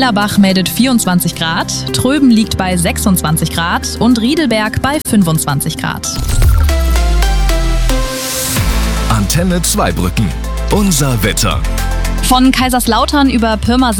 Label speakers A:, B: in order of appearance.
A: Weilerbach meldet 24 Grad, Tröben liegt bei 26 Grad und Riedelberg bei 25 Grad.
B: Antenne Zweibrücken. Unser Wetter.
A: Von Kaiserslautern über Pirmasens